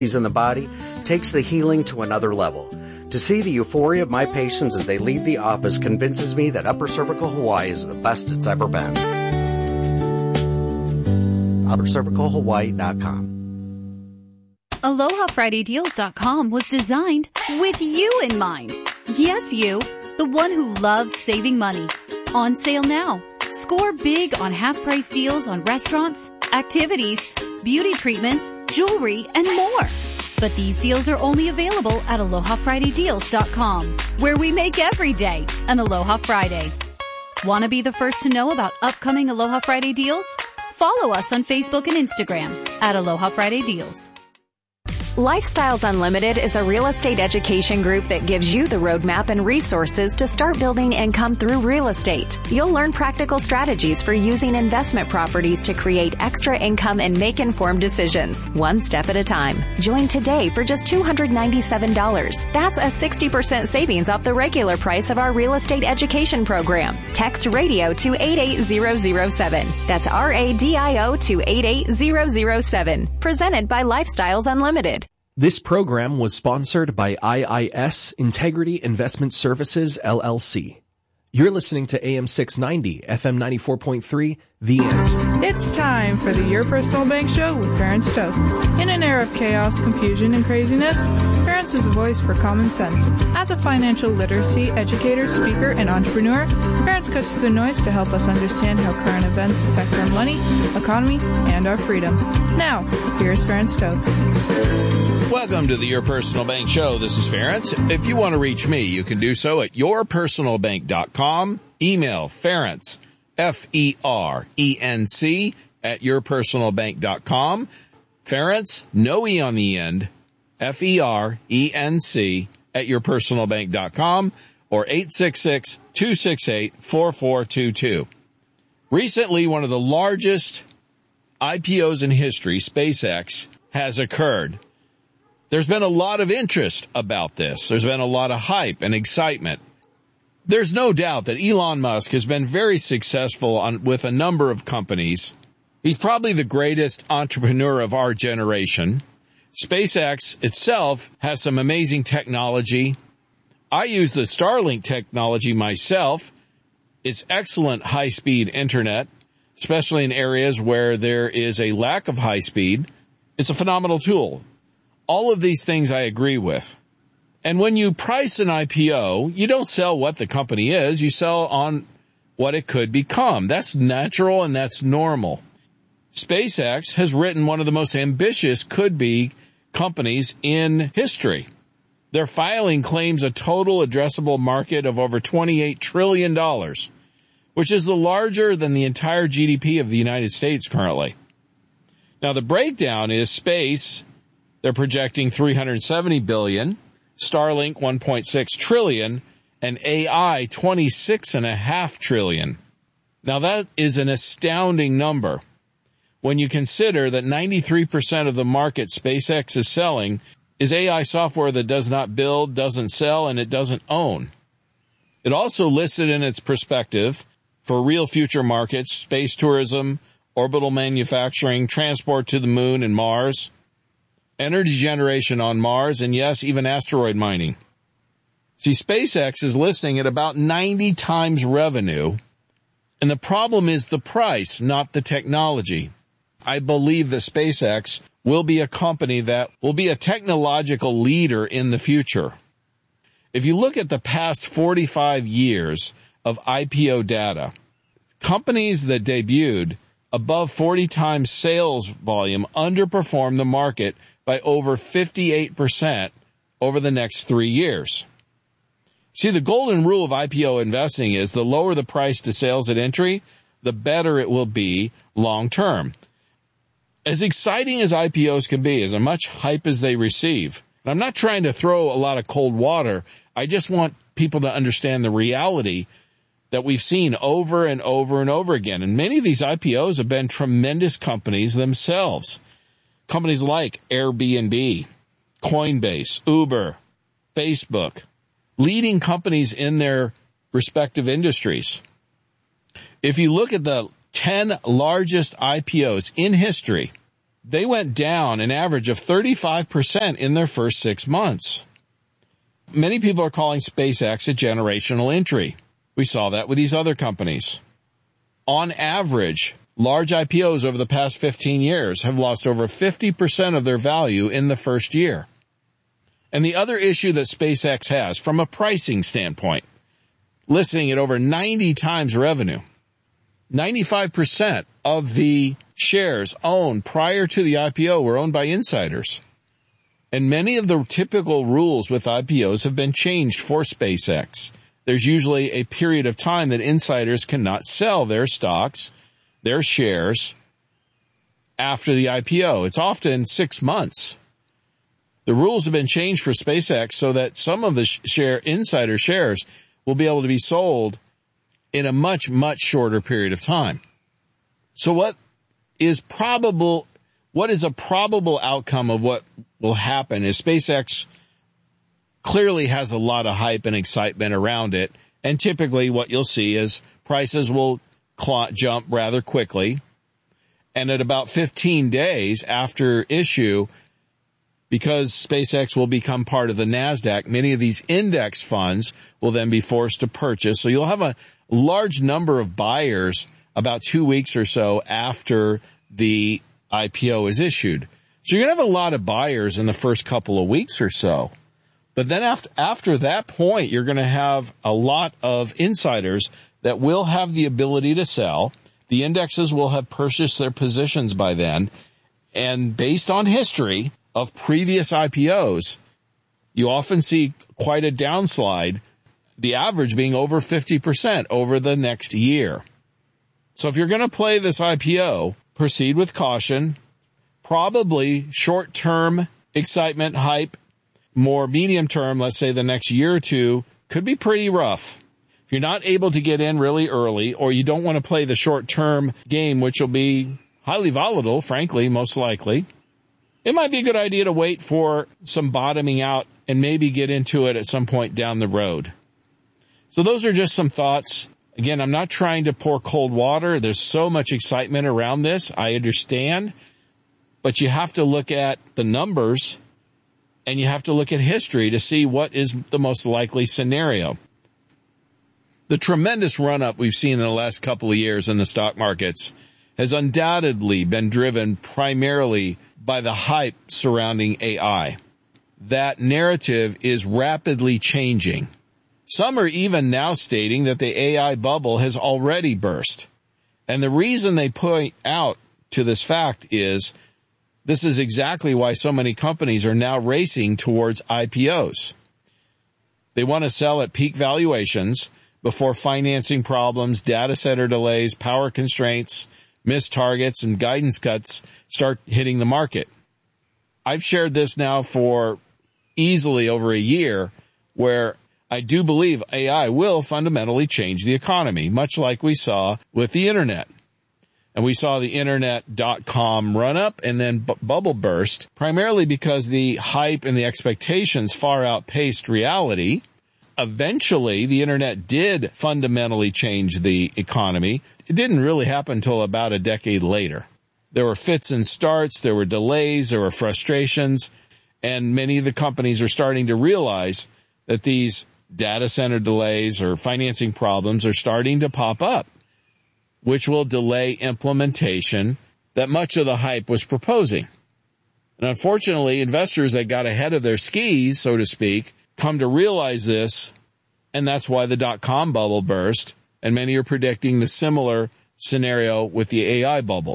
in the body takes the healing to another level. To see the euphoria of my patients as they leave the office convinces me that Upper Cervical Hawaii is the best it's ever been. UpperCervicalHawaii.com. AlohaFridayDeals.com was designed with you in mind. Yes, you, the one who loves saving money. On sale now. Score big on half-price deals on restaurants, activities, beauty treatments, jewelry, and more. But these deals are only available at AlohaFridayDeals.com, where we make every day an Aloha Friday. Want to be the first to know about upcoming Aloha Friday deals? Follow us on Facebook and Instagram at Aloha Friday Deals. Lifestyles Unlimited is a real estate education group that gives you the roadmap and resources to start building income through real estate. You'll learn practical strategies for using investment properties to create extra income and make informed decisions, one step at a time. Join today for just $297. That's a 60% savings off the regular price of our real estate education program. Text radio to 88007. That's RADIO to 88007. Presented by Lifestyles Unlimited. This program was sponsored by IIS Integrity Investment Services, LLC. You're listening to AM 690, FM 94.3, The Answer. It's time for the Your Personal Bank Show with Ferenc Toth. In an era of chaos, confusion, and craziness, Ferenc is a voice for common sense. As a financial literacy educator, speaker, and entrepreneur, Ferenc cuts through the noise to help us understand how current events affect our money, economy, and our freedom. Now, here's Ferenc Toth. Welcome to the Your Personal Bank Show. This is Ferenc. If you want to reach me, you can do so at yourpersonalbank.com. Email Ferenc, F-E-R-E-N-C, at yourpersonalbank.com. Ferenc, no E on the end, F-E-R-E-N-C, at yourpersonalbank.com, or 866-268-4422. Recently, one of the largest IPOs in history, SpaceX, has occurred. There's been a lot of interest about this. There's been a lot of hype and excitement. There's no doubt that Elon Musk has been very successful with a number of companies. He's probably the greatest entrepreneur of our generation. SpaceX itself has some amazing technology. I use the Starlink technology myself. It's excellent high-speed internet, especially in areas where there is a lack of high speed. It's a phenomenal tool. All of these things I agree with. And when you price an IPO, you don't sell what the company is, you sell on what it could become. That's natural and that's normal. SpaceX has written one of the most ambitious could-be companies in history. Their filing claims a total addressable market of over $28 trillion, which is larger than the entire GDP of the United States currently. Now, the breakdown is space. They're projecting $370 billion, Starlink $1.6 trillion, and AI $26.5 trillion. Now that is an astounding number when you consider that 93% of the market SpaceX is selling is AI software that does not build, doesn't sell, and it doesn't own. It also listed in its perspective for real future markets, space tourism, orbital manufacturing, transport to the moon and Mars, energy generation on Mars, and yes, even asteroid mining. See, SpaceX is listing at about 90 times revenue, and the problem is the price, not the technology. I believe that SpaceX will be a company that will be a technological leader in the future. If you look at the past 45 years of IPO data, companies that debuted above 40 times sales volume underperform the market by over 58% over the next 3 years. See, the golden rule of IPO investing is the lower the price to sales at entry, the better it will be long term. As exciting as IPOs can be, as much hype as they receive, and I'm not trying to throw a lot of cold water, I just want people to understand the reality that we've seen over and over and over again. And many of these IPOs have been tremendous companies themselves. Companies like Airbnb, Coinbase, Uber, Facebook, leading companies in their respective industries. If you look at the 10 largest IPOs in history, they went down an average of 35% in their first 6 months. Many people are calling SpaceX a generational entry. We saw that with these other companies. On average, large IPOs over the past 15 years have lost over 50% of their value in the first year. And the other issue that SpaceX has from a pricing standpoint, listing at over 90 times revenue, 95% of the shares owned prior to the IPO were owned by insiders. And many of the typical rules with IPOs have been changed for SpaceX. There's usually a period of time that insiders cannot sell their stocks, their shares, after the IPO. It's often 6 months. The rules have been changed for SpaceX so that some of the insider shares will be able to be sold in a much, much shorter period of time. So what is a probable outcome of what will happen is SpaceX clearly has a lot of hype and excitement around it. And typically what you'll see is prices will jump rather quickly. And at about 15 days after issue, because SpaceX will become part of the NASDAQ, many of these index funds will then be forced to purchase. So you'll have a large number of buyers about 2 weeks or so after the IPO is issued. So you're going to have a lot of buyers in the first couple of weeks or so. But then after that point, you're going to have a lot of insiders that will have the ability to sell. The indexes will have purchased their positions by then. And based on history of previous IPOs, you often see quite a downslide, the average being over 50% over the next year. So if you're going to play this IPO, proceed with caution. Probably short-term excitement, hype, more medium-term, let's say the next year or two, could be pretty rough. If you're not able to get in really early, or you don't want to play the short-term game, which will be highly volatile, frankly, most likely, it might be a good idea to wait for some bottoming out and maybe get into it at some point down the road. So those are just some thoughts. Again, I'm not trying to pour cold water. There's so much excitement around this. I understand. But you have to look at the numbers and you have to look at history to see what is the most likely scenario. The tremendous run-up we've seen in the last couple of years in the stock markets has undoubtedly been driven primarily by the hype surrounding AI. That narrative is rapidly changing. Some are even now stating that the AI bubble has already burst. And the reason they point out to this fact is this is exactly why so many companies are now racing towards IPOs. They want to sell at peak valuations before financing problems, data center delays, power constraints, missed targets, and guidance cuts start hitting the market. I've shared this now for easily over a year, where I do believe AI will fundamentally change the economy, much like we saw with the internet. And we saw the internet.com run up and then bubble burst, primarily because the hype and the expectations far outpaced reality. Eventually, the internet did fundamentally change the economy. It didn't really happen until about a decade later. There were fits and starts, there were delays, there were frustrations, and many of the companies are starting to realize that these data center delays or financing problems are starting to pop up, which will delay implementation that much of the hype was proposing. And unfortunately, investors that got ahead of their skis, so to speak, come to realize this, and that's why the dot-com bubble burst, and many are predicting the similar scenario with the AI bubble.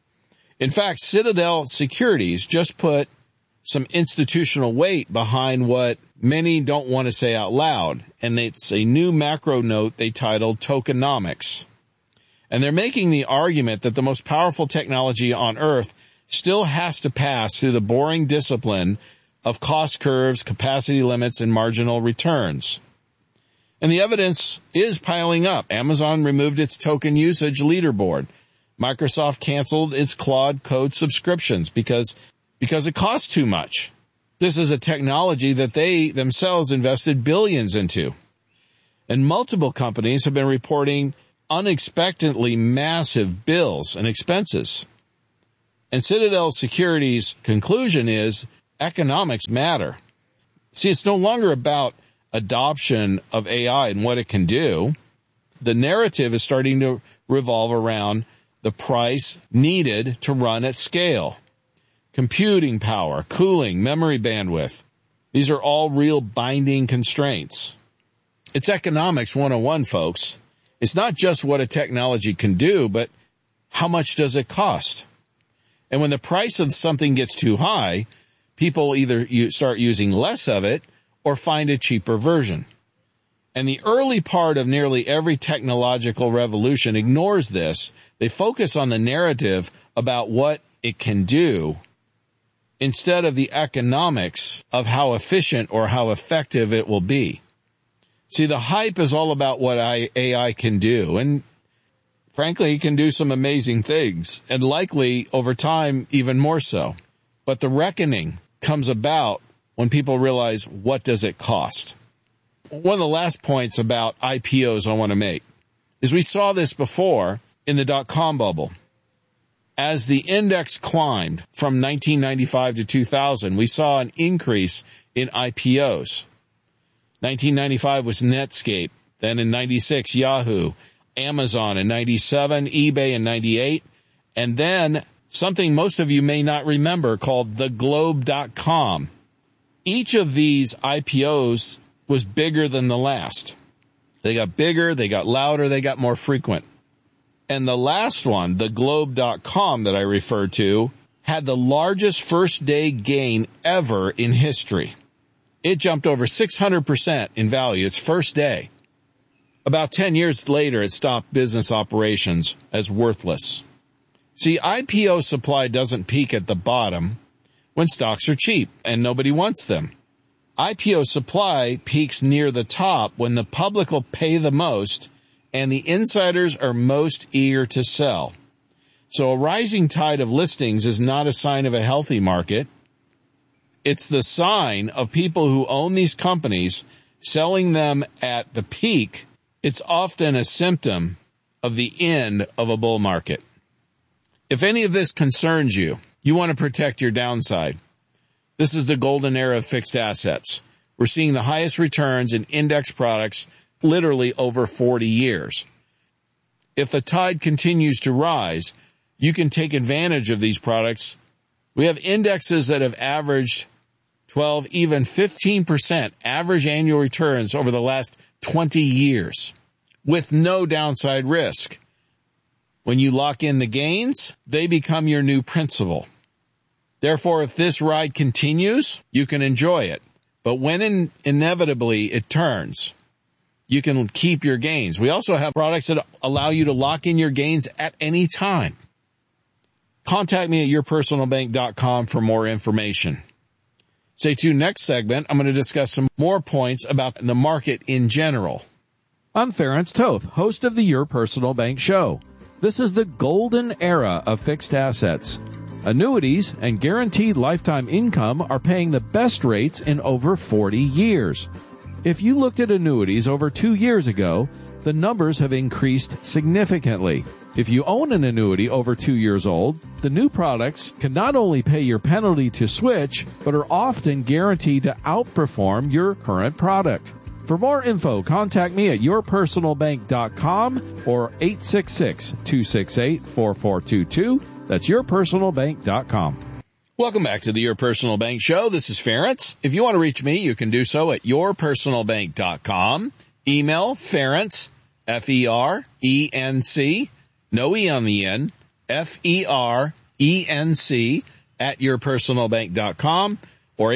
In fact, Citadel Securities just put some institutional weight behind what many don't want to say out loud, and it's a new macro note they titled Tokenomics. And they're making the argument that the most powerful technology on Earth still has to pass through the boring discipline of cost curves, capacity limits, and marginal returns. And the evidence is piling up. Amazon removed its token usage leaderboard. Microsoft canceled its Claude Code subscriptions because it costs too much. This is a technology that they themselves invested billions into. And multiple companies have been reporting unexpectedly massive bills and expenses. And Citadel Securities' conclusion is economics matter. See, it's no longer about adoption of AI and what it can do. The narrative is starting to revolve around the price needed to run at scale. Computing power, cooling, memory bandwidth. These are all real binding constraints. It's economics 101, folks. It's not just what a technology can do, but how much does it cost? And when the price of something gets too high, people either start using less of it or find a cheaper version. And the early part of nearly every technological revolution ignores this. They focus on the narrative about what it can do instead of the economics of how efficient or how effective it will be. See, the hype is all about what AI can do, and frankly, it can do some amazing things, and likely over time even more so. But the reckoning comes about when people realize, what does it cost? One of the last points about IPOs I want to make is we saw this before in the dot-com bubble. As the index climbed from 1995 to 2000, we saw an increase in IPOs. 1995 was Netscape, then in 96, Yahoo, Amazon in 97, eBay in 98, and then something most of you may not remember called theglobe.com. Each of these IPOs was bigger than the last. They got bigger, they got louder, they got more frequent. And the last one, theglobe.com that I referred to, had the largest first-day gain ever in history. It jumped over 600% in value its first day. About 10 years later, it stopped business operations as worthless. See, IPO supply doesn't peak at the bottom when stocks are cheap and nobody wants them. IPO supply peaks near the top when the public will pay the most and the insiders are most eager to sell. So a rising tide of listings is not a sign of a healthy market. It's the sign of people who own these companies selling them at the peak. It's often a symptom of the end of a bull market. If any of this concerns you, you want to protect your downside. This is the golden era of fixed assets. We're seeing the highest returns in index products literally over 40 years. If the tide continues to rise, you can take advantage of these products. We have indexes that have averaged 12, even 15% average annual returns over the last 20 years with no downside risk. When you lock in the gains, they become your new principal. Therefore, if this ride continues, you can enjoy it. But when inevitably it turns, you can keep your gains. We also have products that allow you to lock in your gains at any time. Contact me at yourpersonalbank.com for more information. Stay tuned. Next segment, I'm going to discuss some more points about the market in general. I'm Ference Toth, host of the Your Personal Bank Show. This is the golden era of fixed assets. Annuities and guaranteed lifetime income are paying the best rates in over 40 years. If you looked at annuities over 2 years ago, the numbers have increased significantly. If you own an annuity over 2 years old, the new products can not only pay your penalty to switch, but are often guaranteed to outperform your current product. For more info, contact me at yourpersonalbank.com or 866-268-4422. That's yourpersonalbank.com. Welcome back to the Your Personal Bank Show. This is Ference. If you want to reach me, you can do so at yourpersonalbank.com. Email Ference, F-E-R-E-N-C, no E on the end, F-E-R-E-N-C at yourpersonalbank.com or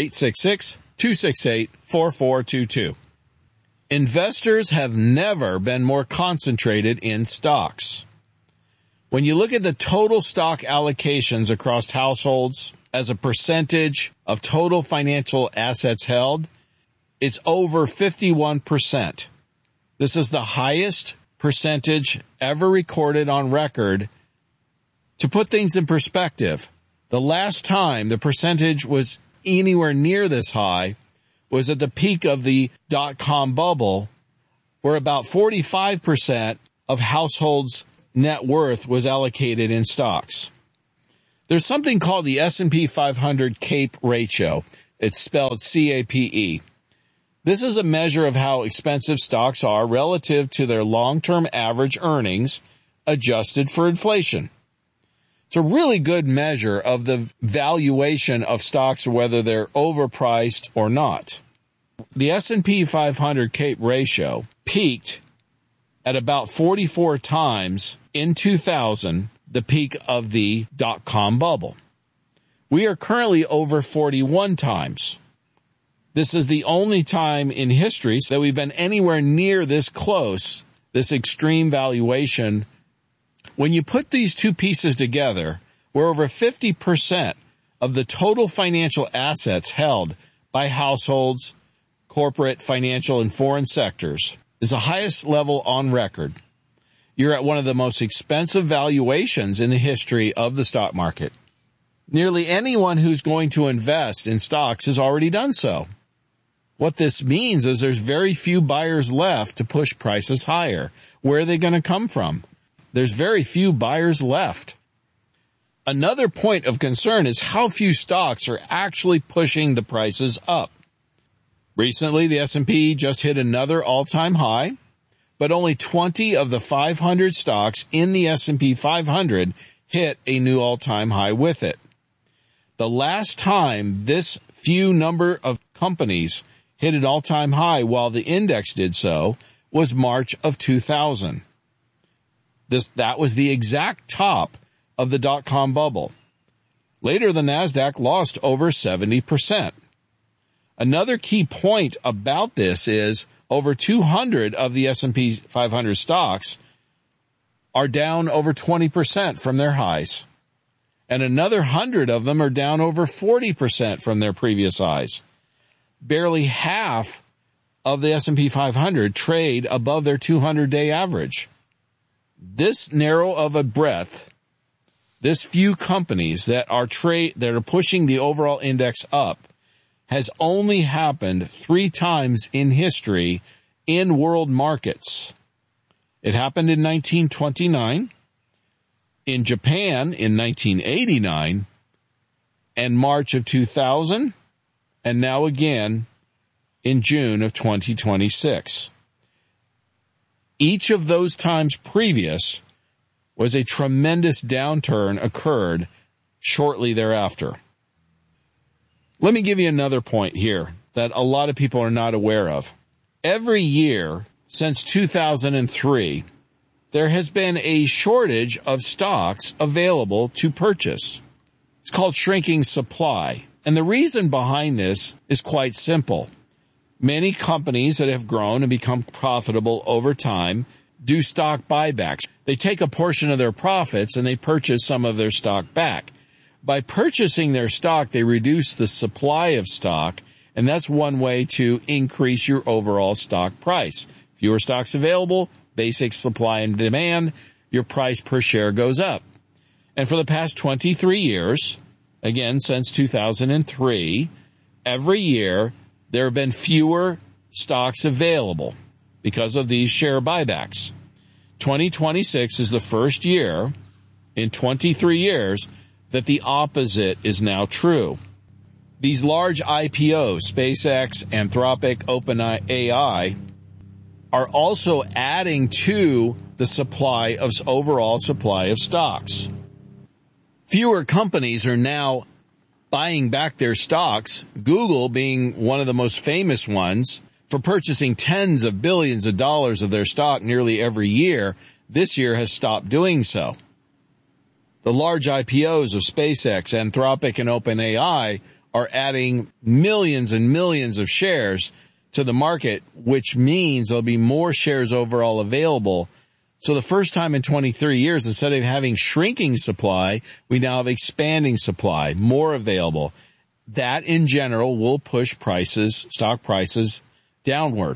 866-268-4422. Investors have never been more concentrated in stocks. When you look at the total stock allocations across households as a percentage of total financial assets held, it's over 51%. This is the highest percentage ever recorded on record. To put things in perspective, the last time the percentage was anywhere near this high was at the peak of the dot-com bubble, where about 45% of households' net worth was allocated in stocks. There's something called the S&P 500 CAPE ratio. It's spelled CAPE. This is a measure of how expensive stocks are relative to their long-term average earnings adjusted for inflation. It's a really good measure of the valuation of stocks or whether they're overpriced or not. The S&P 500 CAPE ratio peaked at about 44 times in 2000, the peak of the dot-com bubble. We are currently over 41 times. This is the only time in history that we've been anywhere near this close, this extreme valuation. When you put these two pieces together, we're over 50% of the total financial assets held by households, corporate, financial, and foreign sectors is the highest level on record. You're at one of the most expensive valuations in the history of the stock market. Nearly anyone who's going to invest in stocks has already done so. What this means is there's very few buyers left to push prices higher. Where are they going to come from? There's very few buyers left. Another point of concern is how few stocks are actually pushing the prices up. Recently, the S&P just hit another all-time high, but only 20 of the 500 stocks in the S&P 500 hit a new all-time high with it. The last time this few number of companies hit an all-time high while the index did so was March of 2000. That was the exact top of the dot-com bubble. Later, the NASDAQ lost over 70%. Another key point about this is over 200 of the S&P 500 stocks are down over 20% from their highs. And another 100 of them are down over 40% from their previous highs. Barely half of the S&P 500 trade above their 200-day average. This narrow of a breadth, this few companies that are pushing the overall index up, has only happened 3 times in history in world markets. It happened in 1929, in Japan in 1989, and March of 2000, and now again in June of 2026. Each of those times previous was a tremendous downturn occurred shortly thereafter. Let me give you another point here that a lot of people are not aware of. Every year since 2003, there has been a shortage of stocks available to purchase. It's called shrinking supply. And the reason behind this is quite simple. Many companies that have grown and become profitable over time do stock buybacks. They take a portion of their profits and they purchase some of their stock back. By purchasing their stock, they reduce the supply of stock, and that's one way to increase your overall stock price. Fewer stocks available, basic supply and demand, your price per share goes up. And for the past 23 years, again, since 2003, every year there have been fewer stocks available because of these share buybacks. 2026 is the first year in 23 years that the opposite is now true. These large IPOs, SpaceX, Anthropic, OpenAI, are also adding to the overall supply of stocks. Fewer companies are now buying back their stocks, Google being one of the most famous ones for purchasing tens of billions of dollars of their stock nearly every year. This year has stopped doing so. The large IPOs of SpaceX, Anthropic, and OpenAI are adding millions and millions of shares to the market, which means there'll be more shares overall available. So the first time in 23 years, instead of having shrinking supply, we now have expanding supply, more available. That in general will push stock prices downward.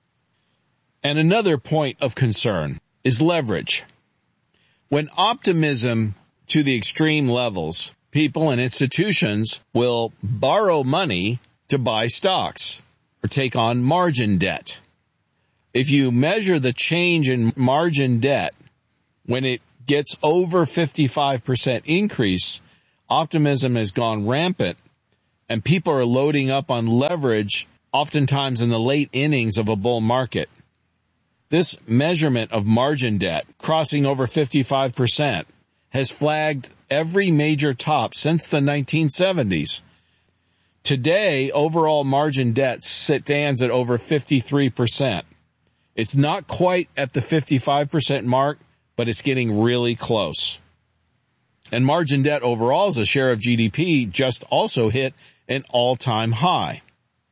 And another point of concern is leverage. When optimism to the extreme levels, people and institutions will borrow money to buy stocks or take on margin debt. If you measure the change in margin debt when it gets over 55% increase optimism has gone rampant, and people are loading up on leverage, oftentimes in the late innings of a bull market. This measurement of margin debt crossing over 55% has flagged every major top since the 1970s. Today, overall margin debt stands at over 53%. It's not quite at the 55% mark, but it's getting really close. And margin debt overall as a share of GDP just also hit an all-time high.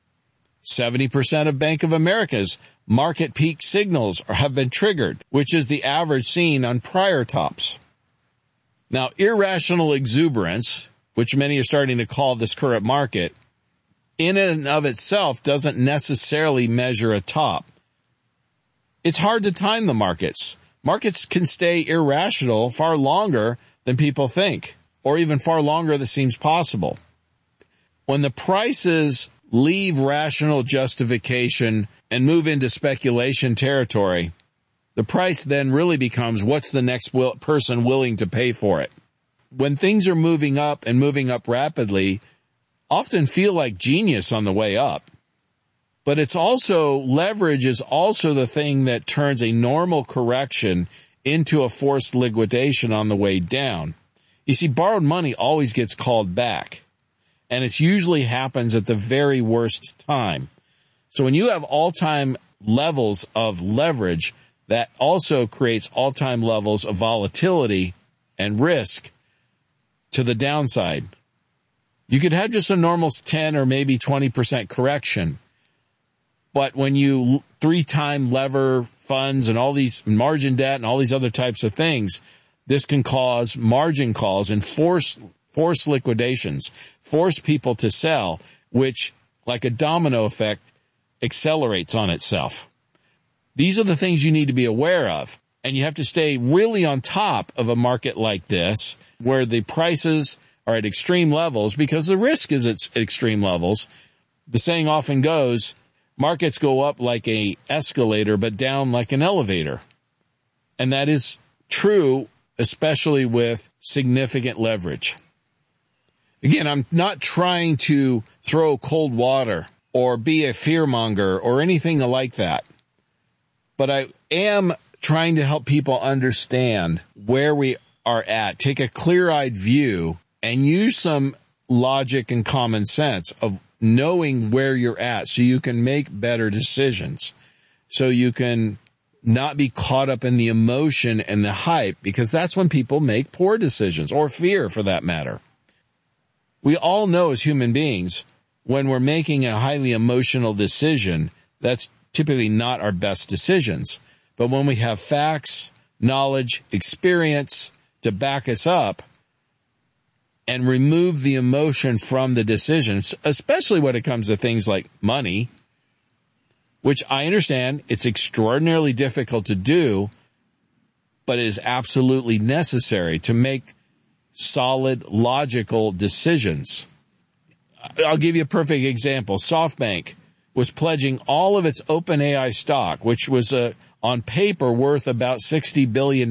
70% of Bank of America's market peak signals have been triggered, which is the average seen on prior tops. Now, irrational exuberance, which many are starting to call this current market, in and of itself doesn't necessarily measure a top. It's hard to time the markets. Markets can stay irrational far longer than people think, or even far longer than seems possible. When the prices leave rational justification and move into speculation territory, the price then really becomes what's the next person willing to pay for it. When things are moving up and moving up rapidly, often feel like genius on the way up. But it's also, leverage is also the thing that turns a normal correction into a forced liquidation on the way down. You see, borrowed money always gets called back, and it usually happens at the very worst time. So when you have all-time levels of leverage, that also creates all-time levels of volatility and risk to the downside. You could have just a normal 10 or maybe 20% correction. But when you 3-time lever funds and all these margin debt and all these other types of things, this can cause margin calls and force liquidations, force people to sell, which, like a domino effect, accelerates on itself. These are the things you need to be aware of. And you have to stay really on top of a market like this, where the prices are at extreme levels because the risk is at extreme levels. The saying often goes, markets go up like an escalator, but down like an elevator. And that is true, especially with significant leverage. Again, I'm not trying to throw cold water or be a fearmonger or anything like that. But I am trying to help people understand where we are at, take a clear-eyed view, and use some logic and common sense of knowing where you're at so you can make better decisions, so you can not be caught up in the emotion and the hype, because that's when people make poor decisions, or fear for that matter. We all know as human beings, when we're making a highly emotional decision, that's typically not our best decisions. But when we have facts, knowledge, experience to back us up and remove the emotion from the decisions, especially when it comes to things like money, which I understand it's extraordinarily difficult to do, but it is absolutely necessary to make solid, logical decisions. I'll give you a perfect example. SoftBank was pledging all of its OpenAI stock, which was on paper worth about $60 billion,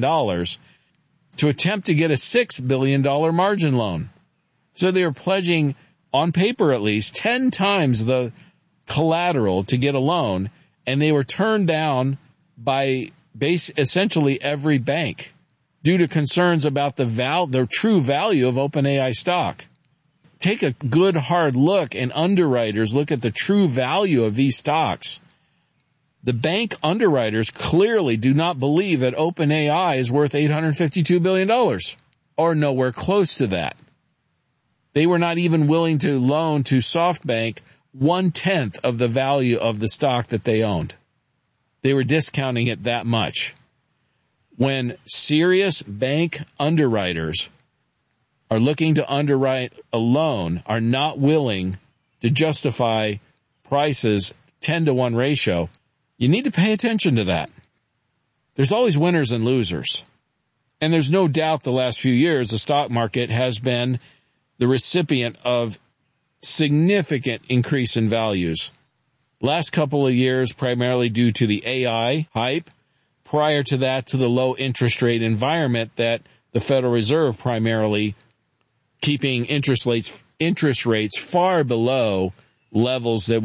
to attempt to get a $6 billion margin loan. So they were pledging, on paper at least, 10 times the collateral to get a loan, and they were turned down by essentially every bank due to concerns about the true value of OpenAI stock. Take a good hard look, and underwriters look at the true value of these stocks. The bank underwriters clearly do not believe that OpenAI is worth $852 billion, or nowhere close to that. They were not even willing to loan to SoftBank 1/10 of the value of the stock that they owned. They were discounting it that much. When serious bank underwriters are looking to underwrite a loan, are not willing to justify prices 10-to-1 ratio, you need to pay attention to that. There's always winners and losers. And there's no doubt the last few years, the stock market has been the recipient of significant increase in values. Last couple of years, primarily due to the AI hype. Prior to that, to the low interest rate environment that the Federal Reserve primarily keeping interest rates far below levels that